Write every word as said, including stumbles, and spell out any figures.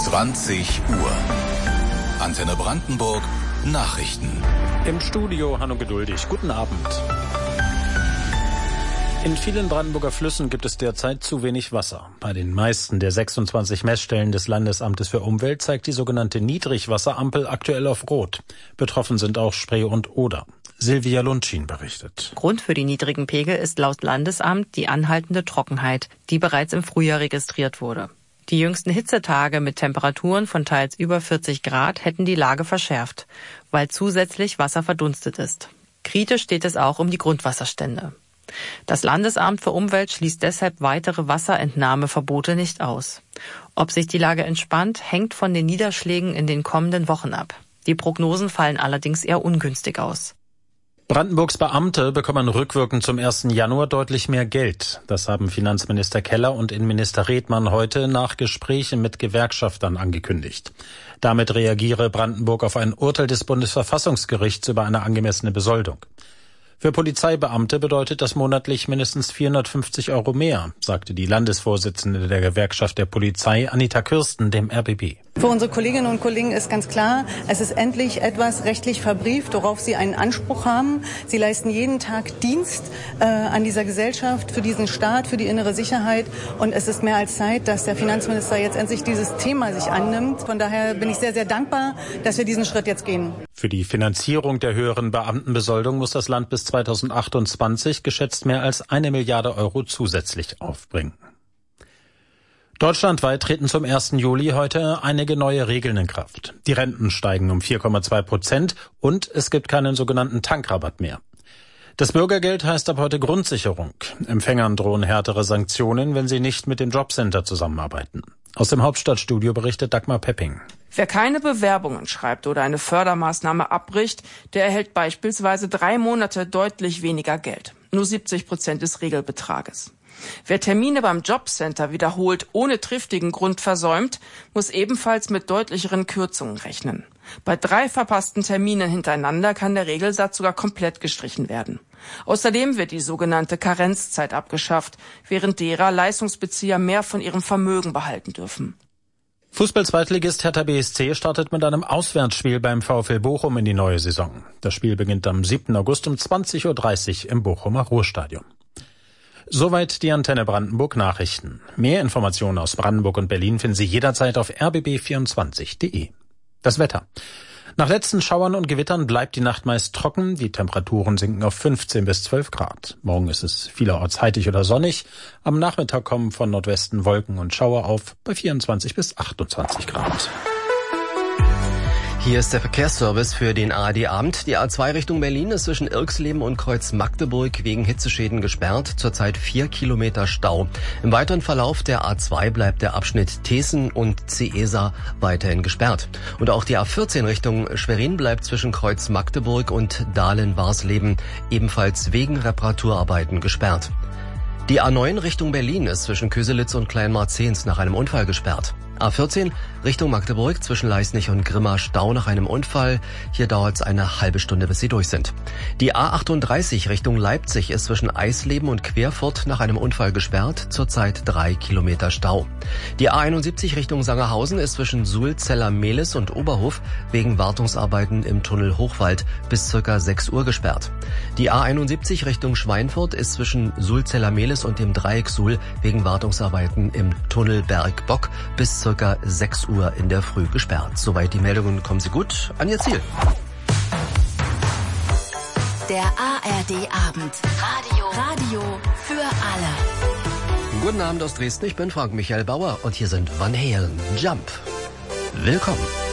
zwanzig Uhr. Antenne Brandenburg Nachrichten. Im Studio Hanno Geduldig. Guten Abend. In vielen Brandenburger Flüssen gibt es derzeit zu wenig Wasser. Bei den meisten der sechsundzwanzig Messstellen des Landesamtes für Umwelt zeigt die sogenannte Niedrigwasserampel aktuell auf Rot. Betroffen sind auch Spree und Oder. Silvia Lundschin berichtet. Grund für die niedrigen Pegel ist laut Landesamt die anhaltende Trockenheit, die bereits im Frühjahr registriert wurde. Die jüngsten Hitzetage mit Temperaturen von teils über vierzig Grad hätten die Lage verschärft, weil zusätzlich Wasser verdunstet ist. Kritisch steht es auch um die Grundwasserstände. Das Landesamt für Umwelt schließt deshalb weitere Wasserentnahmeverbote nicht aus. Ob sich die Lage entspannt, hängt von den Niederschlägen in den kommenden Wochen ab. Die Prognosen fallen allerdings eher ungünstig aus. Brandenburgs Beamte bekommen rückwirkend zum ersten Januar deutlich mehr Geld. Das haben Finanzminister Keller und Innenminister Redmann heute nach Gesprächen mit Gewerkschaftern angekündigt. Damit reagiere Brandenburg auf ein Urteil des Bundesverfassungsgerichts über eine angemessene Besoldung. Für Polizeibeamte bedeutet das monatlich mindestens vierhundertfünfzig Euro mehr, sagte die Landesvorsitzende der Gewerkschaft der Polizei, Anita Kürsten, dem R B B. Für unsere Kolleginnen und Kollegen ist ganz klar, es ist endlich etwas rechtlich verbrieft, worauf sie einen Anspruch haben. Sie leisten jeden Tag Dienst äh, an dieser Gesellschaft, für diesen Staat, für die innere Sicherheit. Und es ist mehr als Zeit, dass der Finanzminister jetzt endlich dieses Thema sich annimmt. Von daher bin ich sehr, sehr dankbar, dass wir diesen Schritt jetzt gehen. Für die Finanzierung der höheren Beamtenbesoldung muss das Land bis zweitausendachtundzwanzig geschätzt mehr als eine Milliarde Euro zusätzlich aufbringen. Deutschlandweit treten zum ersten Juli heute einige neue Regeln in Kraft. Die Renten steigen um vier Komma zwei Prozent und es gibt keinen sogenannten Tankrabatt mehr. Das Bürgergeld heißt ab heute Grundsicherung. Empfängern drohen härtere Sanktionen, wenn sie nicht mit dem Jobcenter zusammenarbeiten. Aus dem Hauptstadtstudio berichtet Dagmar Pepping. Wer keine Bewerbungen schreibt oder eine Fördermaßnahme abbricht, der erhält beispielsweise drei Monate deutlich weniger Geld. Nur siebzig Prozent des Regelbetrages. Wer Termine beim Jobcenter wiederholt ohne triftigen Grund versäumt, muss ebenfalls mit deutlicheren Kürzungen rechnen. Bei drei verpassten Terminen hintereinander kann der Regelsatz sogar komplett gestrichen werden. Außerdem wird die sogenannte Karenzzeit abgeschafft, während derer Leistungsbezieher mehr von ihrem Vermögen behalten dürfen. Fußball-Zweitligist Hertha B S C startet mit einem Auswärtsspiel beim VfL Bochum in die neue Saison. Das Spiel beginnt am siebten August um zwanzig Uhr dreißig im Bochumer Ruhrstadion. Soweit die Antenne Brandenburg Nachrichten. Mehr Informationen aus Brandenburg und Berlin finden Sie jederzeit auf r b b vierundzwanzig punkt de. Das Wetter. Nach letzten Schauern und Gewittern bleibt die Nacht meist trocken. Die Temperaturen sinken auf fünfzehn bis zwölf Grad. Morgen ist es vielerorts heitig oder sonnig. Am Nachmittag kommen von Nordwesten Wolken und Schauer auf bei vierundzwanzig bis achtundzwanzig Grad. Hier ist der Verkehrsservice für den A R D-Abend. Die A zwei Richtung Berlin ist zwischen Irxleben und Kreuz Magdeburg wegen Hitzeschäden gesperrt. Zurzeit vier Kilometer Stau. Im weiteren Verlauf der A zwei bleibt der Abschnitt Teeßen und Ciesa weiterhin gesperrt. Und auch die A vierzehn Richtung Schwerin bleibt zwischen Kreuz Magdeburg und Dahlen-Warsleben ebenfalls wegen Reparaturarbeiten gesperrt. Die A neun Richtung Berlin ist zwischen Köselitz und Kleinmarzens nach einem Unfall gesperrt. A vierzehn Richtung Magdeburg zwischen Leisnig und Grimma Stau nach einem Unfall. Hier dauert es eine halbe Stunde, bis sie durch sind. Die A achtunddreißig Richtung Leipzig ist zwischen Eisleben und Querfurt nach einem Unfall gesperrt. Zurzeit drei Kilometer Stau. Die A einundsiebzig Richtung Sangerhausen ist zwischen Sulzeller-Mehlis und Oberhof wegen Wartungsarbeiten im Tunnel Hochwald bis circa sechs Uhr gesperrt. Die A einundsiebzig Richtung Schweinfurt ist zwischen Sulzeller-Mehlis und dem Dreieck Suhl wegen Wartungsarbeiten im Tunnel Bergbock bis circa sechs Uhr in der Früh gesperrt. Soweit die Meldungen, kommen Sie gut an Ihr Ziel. Der A R D-Abend. Radio. Radio für alle. Guten Abend aus Dresden, ich bin Frank Michael Bauer und hier sind Van Halen. Jump. Willkommen.